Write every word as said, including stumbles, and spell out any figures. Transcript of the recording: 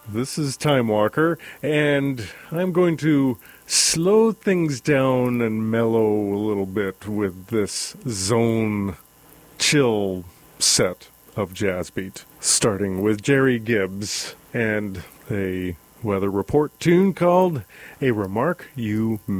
This is Time Walker, and I'm going to slow things down and mellow a little bit with this zone chill set of jazz beat, starting with Jerry Gibbs and a weather report tune called A Remark You Made.